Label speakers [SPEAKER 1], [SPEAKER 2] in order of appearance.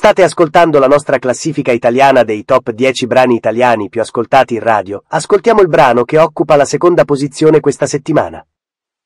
[SPEAKER 1] State ascoltando la nostra classifica italiana dei top 10 brani italiani più ascoltati in radio. Ascoltiamo il brano che occupa la seconda posizione questa settimana.